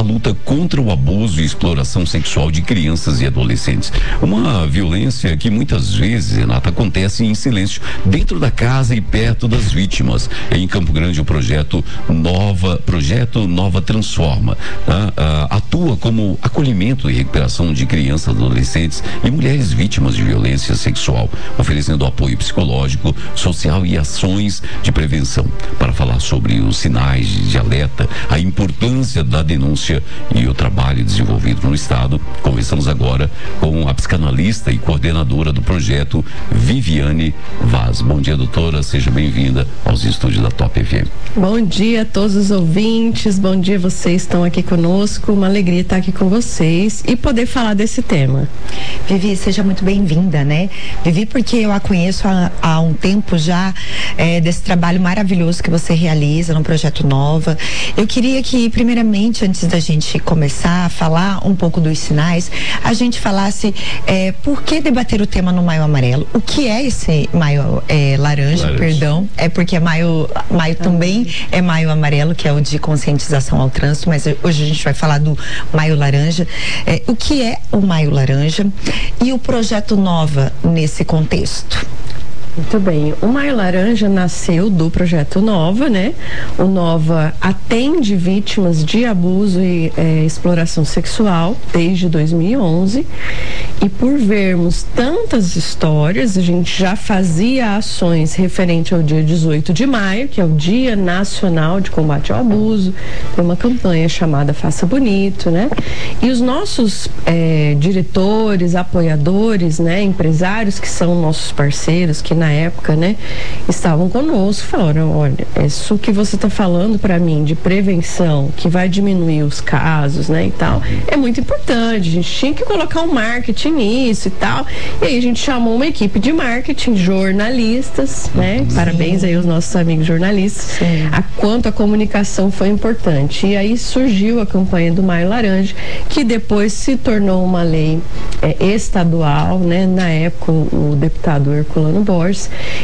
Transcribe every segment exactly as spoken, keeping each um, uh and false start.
luta contra o abuso e exploração sexual de crianças e adolescentes. Uma violência que muitas vezes, Renata, acontece em silêncio, dentro da casa e perto das vítimas. Em Campo Grande, o projeto Nova, projeto Nova Transforma, tá? ah, atua como acolhimento e recuperação de crianças, adolescentes e mulheres vítimas de violência sexual, oferecendo apoio psicológico, social e ações de prevenção. Para falar sobre os sinais de alerta, a importância da denúncia e o trabalho desenvolvido no Estado, conversamos agora com a psicanalista e coordenadora do projeto, Viviane Vaz. Bom dia, doutora, seja bem-vinda aos estúdios da Top F M. Bom dia a todos os ouvintes, bom dia, vocês estão aqui conosco, uma alegria estar aqui com vocês e poder falar desse tema. Vivi, seja muito bem-vinda, né? Vivi, porque eu a conheço há, há um tempo já, é, desse trabalho maravilhoso que você realiza no Projeto Nova. Eu queria que, primeiramente, antes da gente começar a falar um pouco dos sinais, a gente falasse é, por que debater o tema no Maio Amarelo? O que é esse Maio é, laranja, laranja, perdão? É porque é Maio, maio ah, também é Maio Amarelo, que é o de conscientização ao trânsito, mas hoje a gente vai falar do Maio Laranja. É, o que é o Maio Laranja e o Projeto Nova nesse contexto? Muito bem, o Maio Laranja nasceu do Projeto Nova, né? O Nova atende vítimas de abuso e é, exploração sexual desde dois mil e onze, e por vermos tantas histórias, a gente já fazia ações referente ao dia dezoito de maio, que é o Dia Nacional de Combate ao Abuso, tem uma campanha chamada Faça Bonito, né? E os nossos é, diretores, apoiadores, né, empresários que são nossos parceiros, que na época, né, estavam conosco, falaram, olha, isso que você está falando para mim de prevenção, que vai diminuir os casos, né, e tal, é muito importante, a gente tinha que colocar um marketing nisso e tal, e aí a gente chamou uma equipe de marketing, jornalistas, né, sim, parabéns aí aos nossos amigos jornalistas, sim, a quanto a comunicação foi importante, e aí surgiu a campanha do Maio Laranja, que depois se tornou uma lei é, estadual, né, na época o, o deputado Herculano Borges,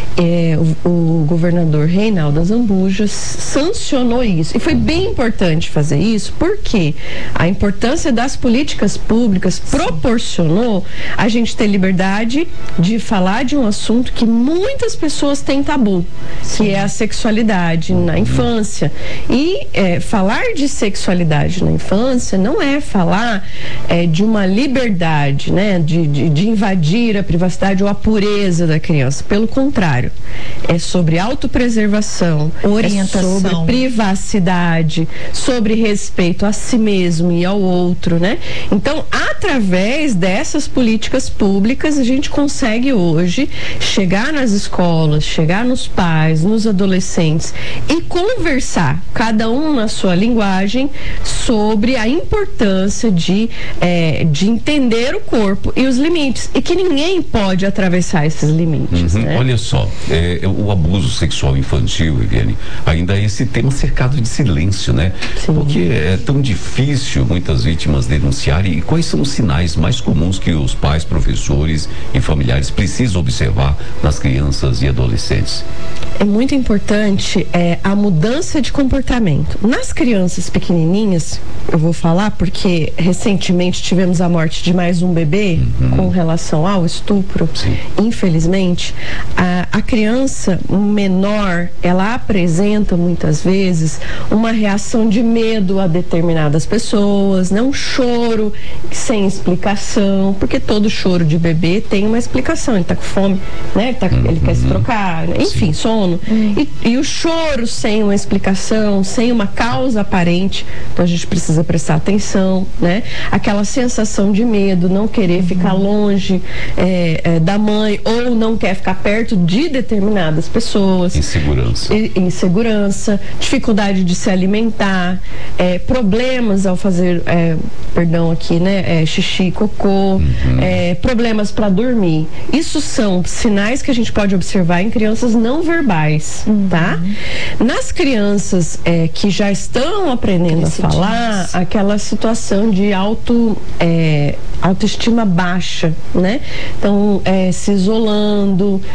É, o, o governador Reinaldo Azambuja sancionou isso, e foi bem importante fazer isso porque a importância das políticas públicas proporcionou a gente ter liberdade de falar de um assunto que muitas pessoas têm tabu, sim, que é a sexualidade na infância, e é, falar de sexualidade na infância não é falar é, de uma liberdade, né, de, de, de invadir a privacidade ou a pureza da criança. Pelo contrário, é sobre autopreservação, orientação, é sobre privacidade, sobre respeito a si mesmo e ao outro, né? Então, através dessas políticas públicas, a gente consegue hoje chegar nas escolas, chegar nos pais, nos adolescentes e conversar, cada um na sua linguagem, sobre a importância de, é, de entender o corpo e os limites, e que ninguém pode atravessar esses limites. Uhum. Né? Olha só, é, o abuso sexual infantil, Viviane, ainda é esse tema cercado de silêncio, né? Sim. Porque é tão difícil muitas vítimas denunciarem. E quais são os sinais mais comuns que os pais, professores e familiares precisam observar nas crianças e adolescentes? É muito importante é, a mudança de comportamento. Nas crianças pequenininhas, eu vou falar porque recentemente tivemos a morte de mais um bebê, uhum, com relação ao estupro. Sim. Infelizmente, a, a criança menor, ela apresenta muitas vezes uma reação de medo a determinadas pessoas, né? Um choro sem explicação, porque todo choro de bebê tem uma explicação, ele tá com fome, né? Ele, tá, uhum, ele quer se trocar, né? Enfim, sim, sono. Uhum. E, e o choro sem uma explicação, sem uma causa aparente, então a gente precisa prestar atenção, né? Aquela sensação de medo, não querer, uhum, ficar longe é, é, da mãe, ou não quer ficar perto de determinadas pessoas. Insegurança. I, insegurança, dificuldade de se alimentar, é, problemas ao fazer, é, perdão aqui, né, é, xixi, cocô, uhum, é, problemas para dormir. Isso são sinais que a gente pode observar em crianças não verbais, uhum, tá? Nas crianças é, que já estão aprendendo a falar, aquela situação de auto, é, autoestima baixa, né? Então, é, se isolando,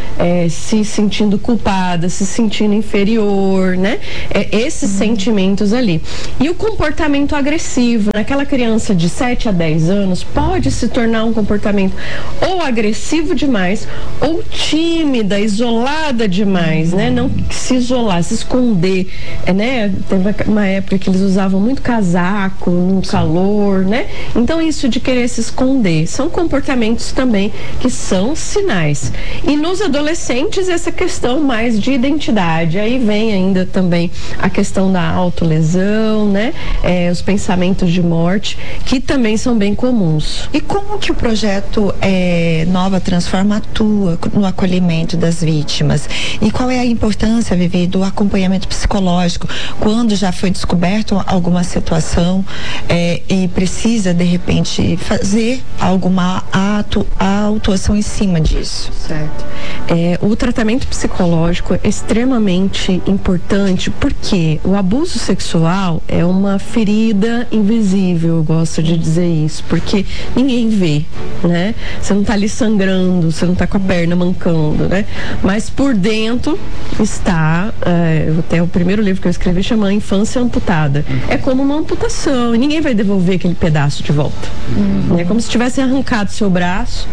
é, se sentindo culpada, se sentindo inferior, né? É, esses uhum. sentimentos ali. E o comportamento agressivo, naquela criança de sete a dez anos, pode se tornar um comportamento ou agressivo demais, ou tímida, isolada demais, né? Não se isolar, se esconder, é, né? Teve uma época que eles usavam muito casaco no calor, né? Então isso de querer se esconder, são comportamentos também que são sinais. E nos adolescentes, essa questão mais de identidade, aí vem ainda também a questão da autolesão, né? É, os pensamentos de morte, que também são bem comuns. E como que o projeto é, Nova Transforma atua no acolhimento das vítimas? E qual é a importância, Vivi, do acompanhamento psicológico quando já foi descoberto alguma situação é, e precisa, de repente, fazer alguma atu, atuação em cima disso? Certo. É, o tratamento psicológico é extremamente importante porque o abuso sexual é uma ferida invisível, eu gosto de dizer isso, porque ninguém vê, né? Você não tá ali sangrando, você não tá com a perna mancando, né? Mas por dentro está, é, até o primeiro livro que eu escrevi chama Infância Amputada. É como uma amputação e ninguém vai devolver aquele pedaço de volta. Uhum. É como se tivesse arrancado seu braço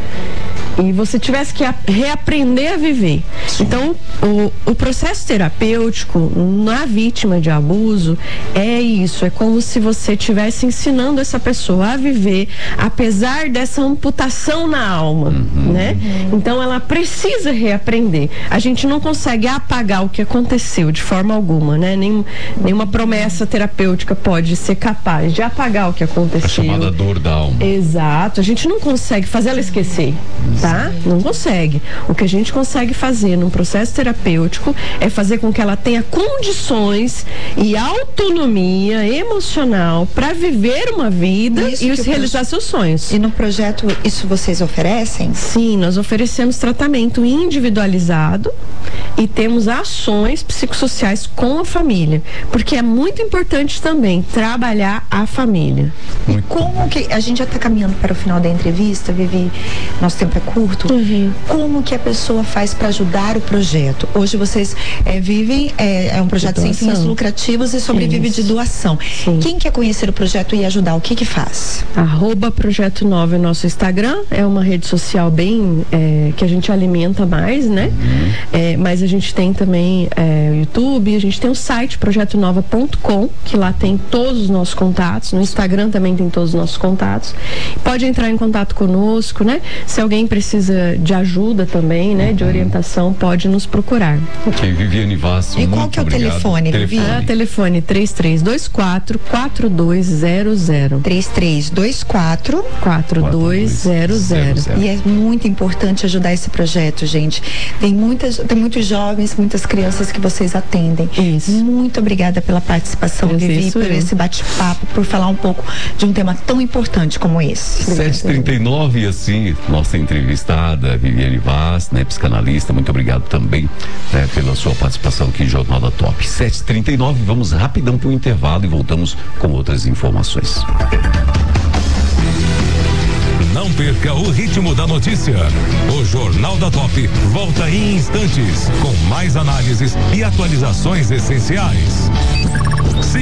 e você tivesse que reaprender a viver. Então, o, o processo terapêutico na vítima de abuso é isso, é como se você estivesse ensinando essa pessoa a viver, apesar dessa amputação na alma, uhum. né? Então, ela precisa reaprender. A gente não consegue apagar o que aconteceu de forma alguma, né? Nem, nenhuma promessa terapêutica pode ser capaz de apagar o que aconteceu. A chamada dor da alma. Exato. A gente não consegue fazer ela esquecer, tá? Não consegue. O que a gente consegue fazer num processo terapêutico é fazer com que ela tenha condições e autonomia emocional para viver uma vida isso e realizar seus sonhos. E no projeto, isso vocês oferecem? Sim, nós oferecemos tratamento individualizado e temos ações psicossociais com a família, porque é muito importante também trabalhar a família. E como que, a gente já está caminhando para o final da entrevista, Vivi, nosso tempo é curto. Uhum. Como que a pessoa faz para ajudar o projeto? Hoje vocês é, vivem, é, é um projeto sem fins lucrativos e sobrevive Isso. de doação. Sim. Quem quer conhecer o projeto e ajudar, o que que faz? Arroba Projeto Nova é nosso Instagram, é uma rede social bem, é, que a gente alimenta mais, né? Uhum. É, mas a gente tem também é, o YouTube, a gente tem o site projeto nova ponto com, que lá tem todos os nossos contatos, no Instagram também tem todos os nossos contatos. Pode entrar em contato conosco, né? Se alguém precisa de ajuda também, né? De orientação, pode nos procurar. Ok, Viviane Vaz, e qual que é o obrigado. telefone, Telefone. Ah, telefone três três dois quatro, quatro dois zero zero. três três dois quatro, quatro dois zero zero. E é muito importante ajudar esse projeto, gente. Tem muitas, tem muitos jovens, muitas crianças que vocês atendem. Isso. Muito obrigada pela participação, Vivi, por eu. esse bate-papo, por falar um pouco de um tema tão importante como esse. sete e trinta e nove, e assim, nossa entrevistada, Viviane Vaz, né, psicanalista, muito obrigado também, né, pela sua participação aqui no Jornal da Top. sete e trinta e nove, vamos rapidão para o intervalo e voltamos com outras informações. Não perca o ritmo da notícia. O Jornal da Top volta em instantes com mais análises e atualizações essenciais.